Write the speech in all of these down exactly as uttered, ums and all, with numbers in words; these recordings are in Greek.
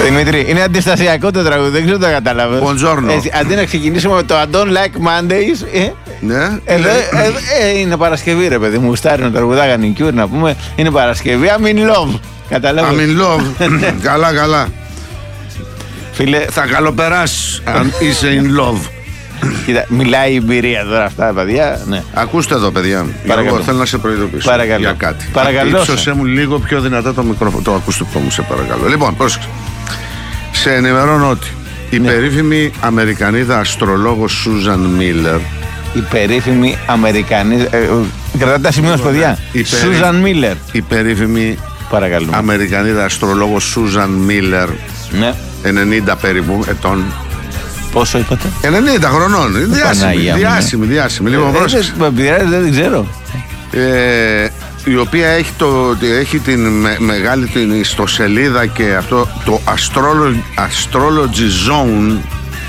Δημήτρη, είναι αντιστασιακό το τραγούδι, δεν ξέρω το κατάλαβε. Buongiorno. Αντί να ξεκινήσουμε με το I don't like Mondays. Ε, ναι. Εδώ, εδώ, ε, είναι Παρασκευή, ρε παιδί μου. Γουστάρει να τραγουδάγανε Cure, να πούμε. Είναι Παρασκευή. I'm in love. Καταλάβω. I'm in love. Καλά, καλά. Φίλε, θα καλοπεράσεις αν είσαι in love. Κοίτα, μιλάει η εμπειρία τώρα αυτά, παιδιά. Ναι. Ακούστε εδώ, παιδιά. Εγώ θέλω να σε προειδοποιήσω παρακαλώ. Για κάτι. Παρακαλώ. Ύψωσέ μου λίγο πιο δυνατά το μικρόφωνο, το ακουστικό μου, σε παρακαλώ. Λοιπόν, πρόσεξε. Σε ενημερώνω ότι η ναι. περίφημη Αμερικανίδα αστρολόγος Σούζαν Μίλλερ. Η περίφημη Αμερικανίδα. Ε, κρατάτε τα σημεία, παιδιά. Σούζαν Μίλλερ. Η περίφημη Αμερικανίδα αστρολόγος Σούζαν Μίλλερ. Ναι. ενενήντα περίπου ετών. Πόσο είπατε? ενενήντα χρονών. Διάσημη, διάσημη, διάσημη. Λοιπόν, πρόσεξε. Δεν ξέρω. Ε, η οποία έχει, το, έχει την με, μεγάλη την ιστοσελίδα και αυτό το Astrology, Astrology Zone,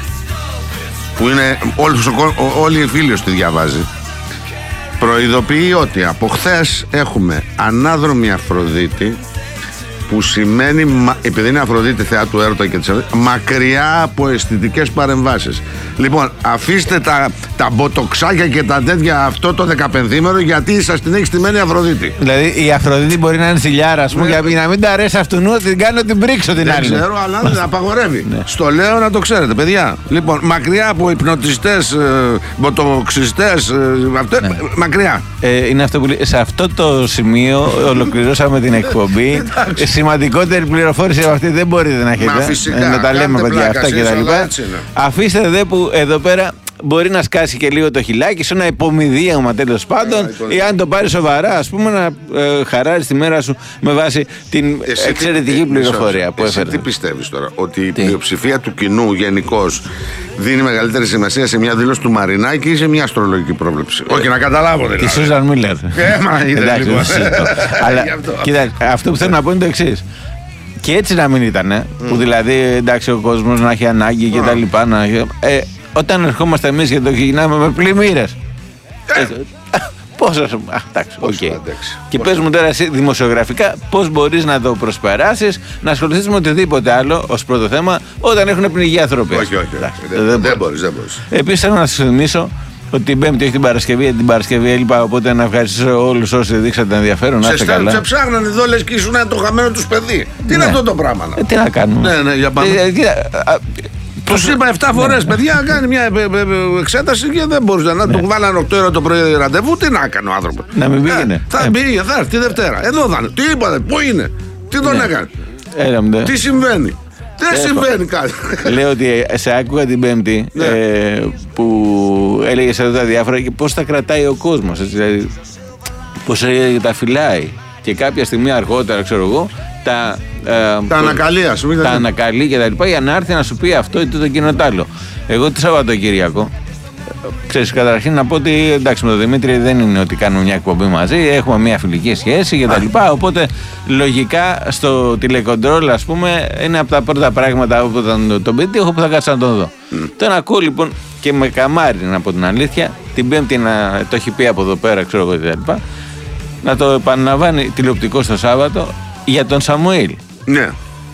που είναι όλοι, όλοι οι φίλοι τη διαβάζει. Προειδοποιεί ότι από χθες έχουμε ανάδρομη Αφροδίτη, που σημαίνει, επειδή είναι Αφροδίτη θεά του έρωτα και της μακριά από αισθητικές παρεμβάσεις. Λοιπόν, αφήστε τα, τα μποτοξάκια και τα τέτοια αυτό το δεκαπενθήμερο, γιατί σας την έχει στημένη Αφροδίτη. Δηλαδή η Αφροδίτη μπορεί να είναι ζηλιάρα, ας πούμε, ναι. για να μην τα αρέσει αυτού νου, την κάνω την πρίξω την άλλη. Δεν ξέρω, αλλά δεν απαγορεύει. Ναι. Στο λέω να το ξέρετε, παιδιά. Λοιπόν, μακριά από υπνοτιστές, ε, μποτοξιστές, ε, αυτό, ναι. μακριά. Ε, είναι αυτό που λέει, σε αυτό το σημείο ολοκληρώσαμε την εκπομπή. Σημαντικότερη πληροφόρηση από αυτή δεν μπορείτε να έχετε. Μα φυσικά, ε, να τα λέμε, παιδιά, αυτά και τα λοιπά. Αφήστε δε που εδώ πέρα μπορεί να σκάσει και λίγο το χιλάκι σε ένα υπομηδίαμα τέλος πάντων, ή αν το πάρει σοβαρά, ας πούμε, να ε, χαράζει τη μέρα σου με βάση την εσύ εξαιρετική τι, πληροφορία που έφερε. Τι πιστεύεις τώρα, ότι η πλειοψηφία του κοινού γενικώς δίνει μεγαλύτερη σημασία σε μια δήλωση του Μαρινάκη ή σε μια αστρολογική πρόβλεψη? Ε, Όχι, να καταλάβω δηλαδή. Τη Σούζαν Μίλλερ. Ε, μα είδε λοιπόν. Αλλά κοίτα, αυτό που θέλω να πω είναι το εξής. Και έτσι να μην ήταν, ε, mm. που δηλαδή εντάξει ο κόσμος να έχει ανάγκη και mm. τα λοιπά. Να, ε, όταν ερχόμαστε εμείς και το ξεκινάμε με πλημμύρες. Ε. Ε, πόσο. Αχ, εντάξει, οκ. Okay. Και πες μου τώρα εσύ δημοσιογραφικά πώς μπορείς να το προσπεράσεις, να ασχοληθείς με οτιδήποτε άλλο ως πρώτο θέμα όταν έχουν πνιγεί άνθρωποι. Όχι, όχι. Εντάξει, δεν, δεν, δεν μπορείς, δεν μπορείς. Επίσης θέλω να σας θυμίσω ότι την Πέμπτη έχει την Παρασκευή, την Παρασκευή έλειπα, οπότε να ευχαριστήσω όλους όσοι δείξατε ενδιαφέρον. Σε, στέλ, σε ψάχνανε εδώ, λες και ήσουν το χαμένο τους παιδί. Τι ναι. είναι αυτό το πράγμα? Ε, τι να κάνουμε. Ναι, ναι, για πάμε. Ε, ε, Τους είπα εφτά φορές, ναι. παιδιά, κάνει μια εξέταση και δεν μπορούσε να του βάλανε οκτώ ώρα το πρωί ραντεβού. Τι να κάνει ο άνθρωπος? Να μην πήγαινε. Θα πήγε, θα έρθει τη Δευτέρα. Εδώ θα είναι. Τι είπατε, πού είναι, τι τον έκανε, τι συμβαίνει? Δεν συμβαίνει κάτι. Λέω ότι σε άκουγα την Πέμπτη ναι. ε, που έλεγες εδώ τα διάφορα και πώς τα κρατάει ο κόσμος. Δηλαδή, πώς τα φυλάει. Και κάποια στιγμή αργότερα, ξέρω εγώ, τα, ε, τα ανακαλεί, ας πούμε. Τα ανακαλεί και τα λοιπά για να έρθει να σου πει αυτό ή το εκείνο τ' άλλο. Εγώ το Σαββατοκύριακο, ξέρεις, καταρχήν να πω ότι εντάξει, με τον Δημήτρη δεν είναι ότι κάνουμε μια εκπομπή μαζί, έχουμε μια φιλική σχέση και τα λοιπά. Οπότε λογικά στο τηλεκοντρόλ, ας πούμε, είναι από τα πρώτα πράγματα όταν τον πετύχω που θα κάτσω να τον δω. Mm. Τον ακούω λοιπόν και με καμάρι, να πω την αλήθεια, την Πέμπτη να το έχει πει από εδώ πέρα, ξέρω εγώ και τα λοιπά, να το επαναλαμβάνει τηλεοπτικό στο Σάββατο για τον Σαμουήλ. Ναι.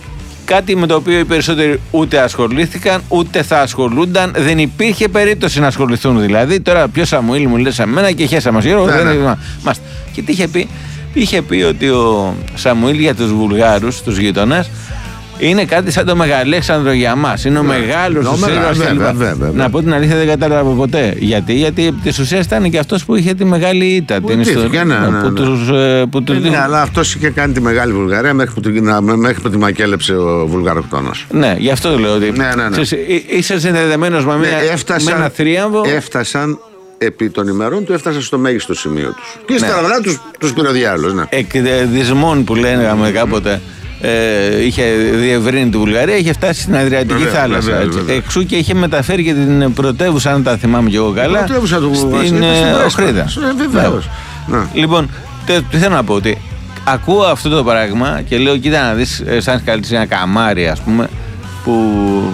Κάτι με το οποίο οι περισσότεροι ούτε ασχολήθηκαν, ούτε θα ασχολούνταν. Δεν υπήρχε περίπτωση να ασχοληθούν δηλαδή. Τώρα ποιο Σαμουήλ μου λες εμένα και χέσα μας. Ναι, ναι. Και τι είχε πει? Είχε πει ότι ο Σαμουήλ για τους Βουλγάρους, τους γείτονες, είναι κάτι σαν το Μεγαλέξανδρο για μας. Είναι ο ναι. μεγάλος τους ήρωας. Να πω την αλήθεια, δεν κατάλαβα ποτέ. Γιατί, γιατί επί της ουσίας ήταν και αυτός που είχε τη μεγάλη ήττα. Την ιστορία. Ναι, ναι, ναι. Που τους, που τους... Ναι, αλλά αυτός είχε κάνει τη μεγάλη Βουλγαρία μέχρι που, μέχρι που τη μακέλεψε ο Βουλγαροκτόνος. Ναι, γι' αυτό λέω ότι. Ναι, ναι, ναι. Είσαι συνδεδεμένος με, μια, έφτασαν, με ένα θρίαμβο. Έφτασαν. Επί των ημερών του έφτασαν στο μέγιστο σημείο τους. Και ύστερα ναι. τους, τους πήρε ο διάολος. Ναι. Εκδισμών που λέγαμε κάποτε. Ε, είχε διευρύνει τη Βουλγαρία, είχε φτάσει στην Αδριατική βέβαια, θάλασσα. Βέβαια, βέβαια. Εξού και είχε μεταφέρει και την πρωτεύουσα, αν τα θυμάμαι και εγώ καλά, πρωτεύουσα του στην Οχρίδα. Λοιπόν, τι θέλω να πω, ότι ακούω αυτό το πράγμα και λέω, κοίτα να δεις, σαν καλύτερη ένα καμάρι, ας πούμε, που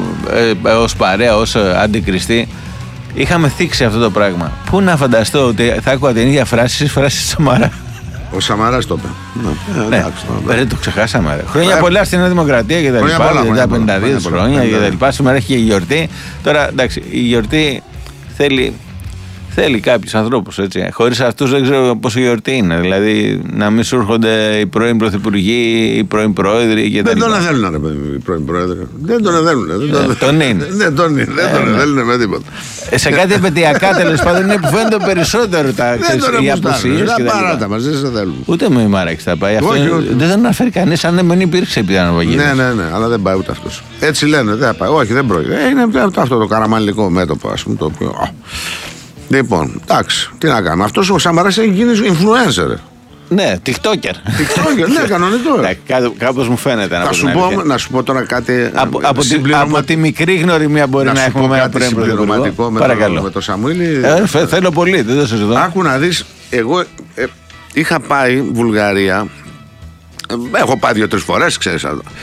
ε, ως παρέα, ως αντικριστή, είχαμε θίξει αυτό το πράγμα. Πού να φανταστώ ότι θα άκουγα την ίδια φράση, φράση Σαμαρά. Ο Σαμαράς το είπε. Ναι, εντάξει, ναι. Δεν το ξεχάσαμε. Ρε. Χρόνια ε, πολλά στην Δημοκρατία και τα λοιπά. Τα πενήντα δύο χρόνια και τα λοιπά. Σήμερα έχει και η γιορτή. Τώρα εντάξει, η γιορτή θέλει. Θέλει κάποιους ανθρώπους, έτσι. Χωρίς αυτούς δεν ξέρω πόσο γιορτή είναι. Δηλαδή να μην σου έρχονται οι πρώην πρωθυπουργοί, οι πρώην πρόεδροι και τα λοιπά. Δεν τον αδέλουν, ρε παιδί, οι πρώην πρόεδροι. Δεν τον αδέλουν. Ε, τον είναι. Δεν τον είναι. Δεν τον αδέλουν με τίποτα. Σε κάτι επαιτειακά τέλος πάντων είναι που φαίνεται περισσότερο τα οι απουσίες. Δεν παράτα μας, δεν σε θέλουν. Ούτε με η Μάραξ θα πάει. Δεν θα αναφέρει κανείς αν δεν υπήρξε επί αναβαγής. Ναι, ναι, ναι, αλλά δεν πάει ούτε αυτός. Έτσι λένε, δεν πάει. Όχι, δεν πρόκειται. Είναι αυτό το καραμανλικό μέτωπο, ας πούμε, το οποίο. Λοιπόν, εντάξει, τι να κάνουμε. Αυτός ο Σαμαράς έχει γίνει influencer. Ναι, TikToker. TikToker, ναι, κανονικό. Κάπως μου φαίνεται να, να, σου πω, να σου πω τώρα κάτι. Από, από, συμπληρωμα... από τη μικρή γνωριμία μπορεί να, να έχουμε με ένα συμπληρωματικό με, το, με το Σαμουήλι. Ε, φε, θέλω πολύ, δεν το συζητώ. Άκου να δεις, εγώ ε, είχα πάει Βουλγαρία. Έχω πάει δύο-τρεις φορές, ξέρεις.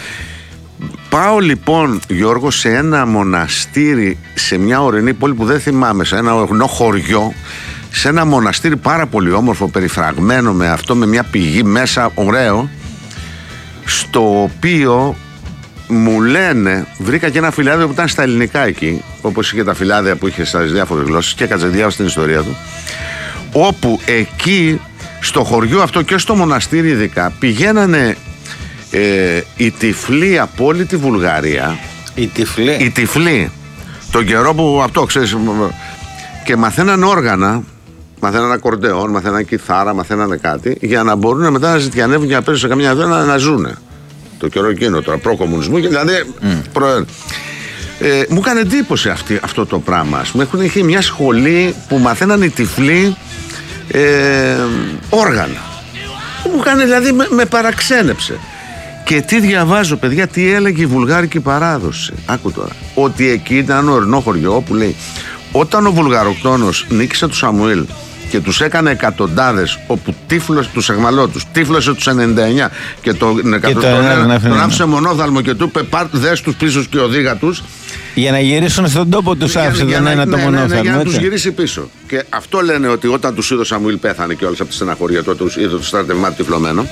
Πάω λοιπόν, Γιώργο, σε ένα μοναστήρι σε μια ορεινή πόλη που δεν θυμάμαι, σε ένα ορεινό χωριό, σε ένα μοναστήρι πάρα πολύ όμορφο, περιφραγμένο με αυτό, με μια πηγή μέσα, ωραίο, στο οποίο μου λένε, βρήκα και ένα φυλάδιο που ήταν στα ελληνικά εκεί, όπως είχε τα φυλάδια που είχε στις διάφορες γλώσσες και έκατσα διάβασα την ιστορία του, όπου εκεί στο χωριό αυτό και στο μοναστήρι ειδικά πηγαίνανε Ε, η τυφλή από όλη τη Βουλγαρία. Η τυφλή. Η τυφλή. Τον καιρό που αυτό ξέρεις. Και μαθαίναν όργανα. Μαθαίναν ακορντεόν, μαθαίναν κιθάρα, μαθαίναν κάτι. Για να μπορούν μετά να ζητιανεύουν και να παίζουν σε καμιά δουλειά να, να ζουνε. Το καιρό εκείνο τώρα, προ-κομμουνισμού. Δηλαδή. Mm. Προ... Ε, μου έκανε εντύπωση αυτή, αυτό το πράγμα. Μου έχουν είχε μια σχολή που μαθαίναν οι τυφλοί ε, όργανα. Μου έκανε δηλαδή με, με παραξένεψε. Και τι διαβάζω, παιδιά, τι έλεγε η βουλγάρικη παράδοση. Άκου τώρα. Ότι εκεί ήταν ένα ορεινό χωριό που λέει, όταν ο Βουλγαροκτόνος νίκησε του Σαμουήλ και τους έκανε εκατοντάδες, όπου τύφλωσε τους εχμαλώτους, τύφλωσε τους ενενήντα εννιά και τον εκατοντάδες τον άφησε μονόδαλμο και του είπε, δες τους πίσω και οδήγα τους. Για να γυρίσουν στον τόπο τους άφησε τον ένα το μονόδαλμο. Ναι, για να τους γυρίσει πίσω. Και αυτό λένε ότι όταν τους είδε ο Σαμουήλ πέθανε και όλες από τη στεναχωρία, τότε τους είδε το στρατευμάτι τυφλωμένο.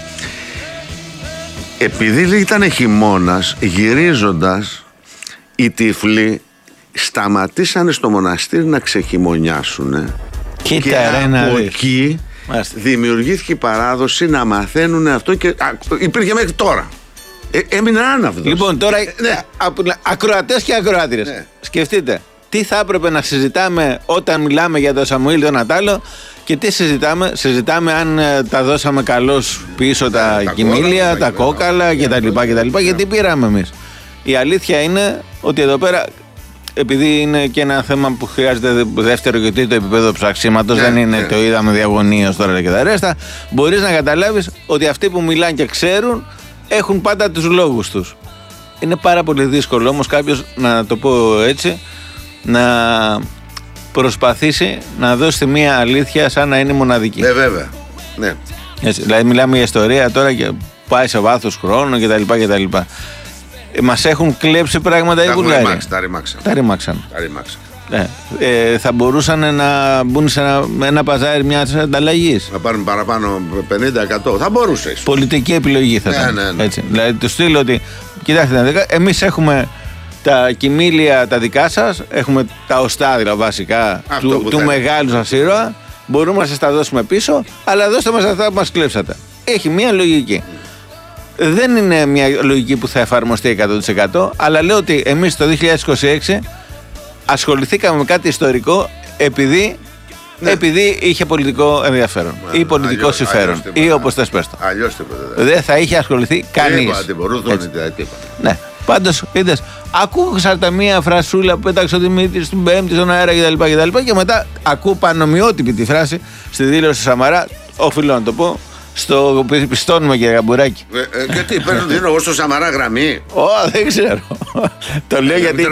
Επειδή ήταν χειμώνας, γυρίζοντας, οι τυφλοί σταματήσανε στο μοναστήρι να ξεχειμωνιάσουν. Κοίτα, και ρε, από να εκεί Μάλιστα. δημιουργήθηκε η παράδοση να μαθαίνουν αυτό και α, υπήρχε μέχρι τώρα. Ε, έμεινε άναυδος. Λοιπόν, τώρα ε, ναι. ακροατές και ακροάτηρες. Ναι. Σκεφτείτε, τι θα έπρεπε να συζητάμε όταν μιλάμε για τον Σαμουήλ τον Ατάλο και τι συζητάμε. Συζητάμε αν ε, τα δώσαμε καλώς πίσω τα ε, κοιμήλια, τα, τα κόκαλα κτλ. κτλ. Γιατί πήραμε εμείς. Η αλήθεια είναι ότι εδώ πέρα, επειδή είναι και ένα θέμα που χρειάζεται δεύτερο και τρίτο επίπεδο ψαξίματος, yeah, δεν είναι yeah. το είδαμε διαγωνίως τώρα και τα ρέστα, μπορείς να καταλάβεις ότι αυτοί που μιλάνε και ξέρουν έχουν πάντα τους λόγους τους. Είναι πάρα πολύ δύσκολο όμως κάποιος, να το πω έτσι, να προσπαθήσει να δώσει μια αλήθεια σαν να είναι μοναδική. Ναι, βέβαια. Ναι. Έτσι, δηλαδή μιλάμε για ιστορία τώρα και πάει σε βάθος χρόνου κτλ. κτλ. Μας έχουν κλέψει πράγματα οι Βουλγάροι. Τα ρημάξαν. Τα ρημάξαν. Τα ρημάξαν. Ναι. Ε, θα μπορούσαν να μπουν σε ένα, ένα παζάρι μιας ανταλλαγής. Να πάρουν παραπάνω πενήντα τοις εκατό. Θα μπορούσε. Πολιτική επιλογή θα ήταν. Ναι, ναι, ναι. Έτσι. Δηλαδή το στείλω ότι, κοιτάξτε, εμείς έχουμε τα κοιμήλια τα δικά σας, έχουμε τα οστάδια βασικά του, του μεγάλου σας ήρωα, μπορούμε να σας τα δώσουμε πίσω, αλλά δώστε μας αυτά που μας κλέψατε. Έχει μια λογική. Δεν είναι μια λογική που θα εφαρμοστεί εκατό τοις εκατό, αλλά λέω ότι εμείς το δύο χιλιάδες είκοσι έξι ασχοληθήκαμε με κάτι ιστορικό επειδή, ναι. επειδή είχε πολιτικό ενδιαφέρον ναι, ή πολιτικό αλλιώς, συμφέρον αλλιώς, ή όπως θες πες το. Αλλιώς τίποτα. Δεν θα είχε ασχοληθεί κανείς. Ναι. Πάντως, είδες, ακούγα μία φρασούλα που πέταξε ο Δημήτρης στην Πέμπτη στον αέρα κτλ. Και, και μετά ακούω πανομοιότυπη τη φράση στη δήλωση του Σαμαρά. Οφείλω να το πω. Στο πιστώνουμε, κύριε Καμπουράκη. Ε, ε, και τι, παίρνω, δίνω εγώ στο Σαμαρά γραμμή. Ω, δεν ξέρω. Το λέω γιατί.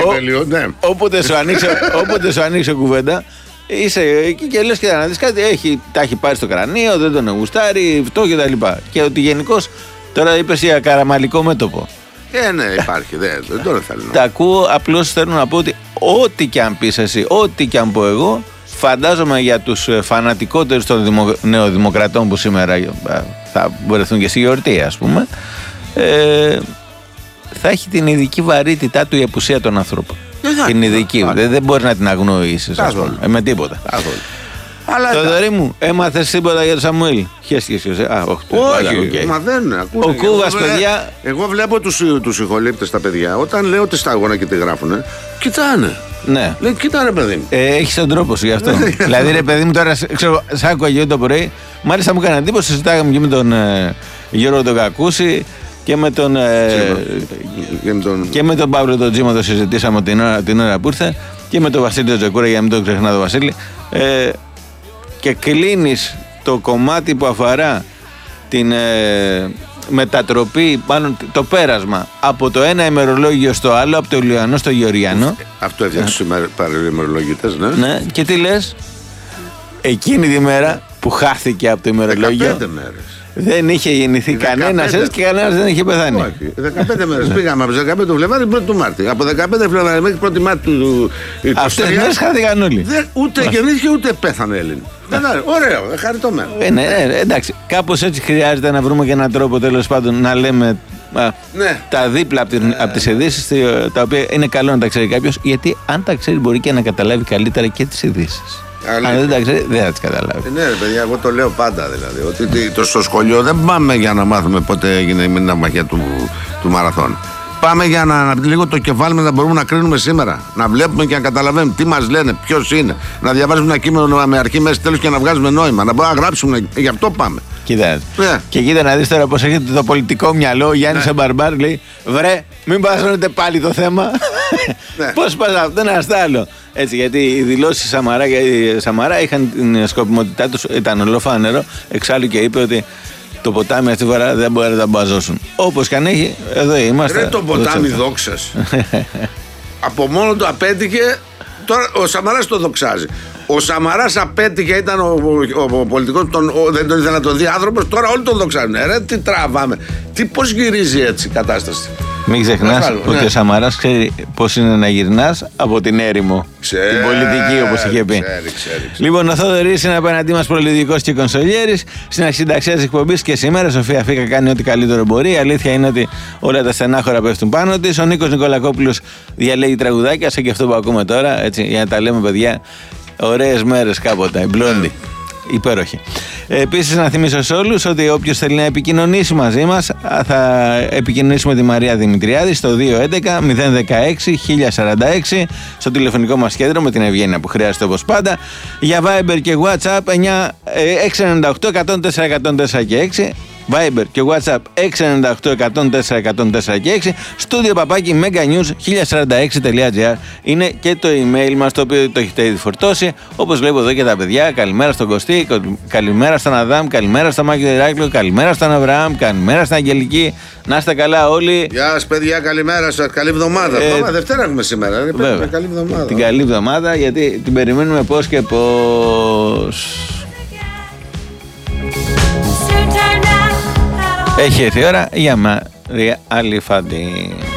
Όποτε σου ανοίξει κουβέντα, είσαι εκεί και λες και να δεις κάτι. Έχει, τα έχει πάρει στο κρανίο, δεν τον γουστάρει, αυτό και τα λοιπά. Και ότι γενικώς τώρα είπες για καραμαλικό μέτωπο. Ε, ναι, υπάρχει. Δεν, δεν το θέλω. Τα ακούω, απλώς θέλω να πω ότι ό,τι και αν πεις εσύ, ό,τι και αν πω εγώ, φαντάζομαι για τους φανατικότερους των δημο, νεοδημοκρατών που σήμερα θα βρεθούν και στη γιορτή, ας πούμε, ε, θα έχει την ειδική βαρύτητά του η απουσία των ανθρώπων. Την ειδική. Δεν, δεν μπορεί να την αγνοήσεις, ας πούμε, με τίποτα. Αλλά Θοδωρή μου, έμαθες τίποτα για τον Σαμουήλ? Χέστηκες. Α, όχι. Όχι, μα δεν ακούνε. Ο Κούβας, παιδιά. Εγώ βλέπω τους, τους ηχολήπτες τα παιδιά. Όταν λέω τη σταγόνα και τη γράφουνε, κοιτάνε. Ναι. Λέει, κοιτάνε, παιδί μου. Ε, έχεις τον τρόπο σου γι' αυτό. Δηλαδή, ρε παιδί μου, τώρα ξέρω, σ' άκουγα και το πρωί. Μάλιστα μου έκανε εντύπωση, συζητάγαμε και με τον ε, Γιώργο τον Κακούση και με τον. Ε, και, με τον... και με τον Παύλο τον Τζίμο το συζητήσαμε την ώρα, την ώρα που ήρθε. Και με τον Βασίλη τον Τζεκούρα, για να μην τον ξεχνά τον Βασίλη. Ε, και κλείνεις το κομμάτι που αφορά την ε, μετατροπή, πάνω το πέρασμα από το ένα ημερολόγιο στο άλλο, από το Ηλιοανό στο Γεωργιανό. Αυτό έφτιαξε τους ημερολογητές, ναι. Ναι. Και τι λες? Εκείνη τη μέρα που χάθηκε από το ημερολόγιο, δεκαπέντε μέρες. Δεν είχε γεννηθεί κανένας έτσι και κανένας δεν είχε πεθάνει. Όχι. δεκαπέντε μέρες πήγαμε από τις δεκαπέντε του Φλεβάρι την πρώτη του Μάρτη. Από δεκαπέντε Φλεβάρι μέχρι πρώτη Μάρτη του. Αυτές τις μέρες χάθηκαν όλοι. Ούτε γεννήθηκε ούτε πέθανε Έλληνη. Ωραίο, χαριτωμένο. Ε, ναι, ναι, εντάξει. Κάπως έτσι χρειάζεται να βρούμε και έναν τρόπο, τέλος πάντων, να λέμε α, ναι. τα δίπλα από, την, από τις ειδήσεις, τα οποία είναι καλό να τα ξέρει κάποιος, γιατί αν τα ξέρει μπορεί και να καταλάβει καλύτερα και τις ειδήσεις. Αν δεν τα ξέρει, δεν θα τις καταλάβει. Ναι, ρε παιδιά, εγώ το λέω πάντα δηλαδή. Ότι το, στο σχολείο δεν πάμε για να μάθουμε πότε έγινε η μαχαία του, του μαραθών. Πάμε για να, να λίγο το κεφάλι μας να μπορούμε να κρίνουμε σήμερα. Να βλέπουμε και να καταλαβαίνουμε τι μας λένε, ποιος είναι. Να διαβάζουμε ένα κείμενο με αρχή, μέση, τέλος και να βγάζουμε νόημα. Να μπορούμε να γράψουμε. Γι' αυτό πάμε. Κοίτα. Yeah. Και κοίτα να δεις τώρα πως έχετε το πολιτικό μυαλό. Ο Γιάννης yeah. Αμπαρμπάρ λέει: βρε, μην πασώνετε πάλι το θέμα. Yeah. Πώς πας αυτό ένα στ' άλλο. Έτσι, γιατί οι δηλώσεις Σαμαρά και Σαμαρά είχαν την σκοπιμότητά τους, ήταν ολοφάνερο. Εξάλλου και είπε ότι το ποτάμι αυτή τη φορά δεν μπορεί να τα μπαζώσουν. Όπως και αν έχει, εδώ είμαστε. Ρε το ποτάμι δόξας. Από μόνο του απέτυχε. Τώρα ο Σαμαράς το δοξάζει. Ο Σαμαράς απέτυχε, ήταν ο, ο, ο, ο πολιτικός, τον, ο, δεν τον ήθελε να τον δει άνθρωπος. Τώρα όλοι τον δοξάζουν. Ρε, τι τραβάμε. Τι, πώς γυρίζει έτσι η κατάσταση. Μην ξεχνάς ότι ναι. ο Σαμαράς ξέρει πώς είναι να γυρνάς από την έρημο. Ξέρει, την πολιτική, όπως είχε πει. Ξέρει, ξέρει, ξέρει. Λοιπόν, ο Θόδωρης είναι απέναντί μας πολιτικός και κονσολιέρης. Στην αρχισυνταξία της εκπομπής και σήμερα, Σοφία Φίκα κάνει ό,τι καλύτερο μπορεί. Η αλήθεια είναι ότι όλα τα στενάχωρα πέφτουν πάνω της. Ο Νίκος Νικολακόπουλος διαλέγει τραγουδάκια, σαν και αυτό που ακούμε τώρα, έτσι, για να τα λέμε, παιδιά. Ωραίες μέρες κάποτε, η Μπλόντι. Υπέροχη. Επίσης, να θυμίσω σε όλους ότι όποιος θέλει να επικοινωνήσει μαζί μας, θα επικοινωνήσουμε τη Μαρία Δημητριάδη στο δύο έντεκα μηδέν δεκαέξι χίλια σαράντα έξι, στο τηλεφωνικό μας κέντρο με την ευγένεια που χρειάζεται όπως πάντα. Για Viber και WhatsApp έξι εννιά οκτώ εκατόν τέσσερα εκατόν τέσσερα και έξι. Viber και WhatsApp έξι εννιά οκτώ εκατόν τέσσερα εκατόν τέσσερα και έξι. Στούντιο παπάκι meganews χίλια σαράντα έξι τελεία τζι άρ είναι και το email μας, το οποίο το έχετε ήδη φορτώσει. Όπως βλέπω εδώ και τα παιδιά. Καλημέρα στον Κωστή, καλημέρα στον Αδάμ, καλημέρα στον Μάκη Ηράκλειο, καλημέρα στον Αβραάμ, καλημέρα στην Αγγελική. Να είστε καλά όλοι. Γεια σας, παιδιά, καλημέρα σας. Καλή εβδομάδα. Ε, Δευτέρα έχουμε σήμερα. Βέβαια, καλή εβδομάδα. Την καλή εβδομάδα, γιατί την περιμένουμε πώς και πώς. Έχει έρθει η ώρα για Μαρία Αλιφάντη.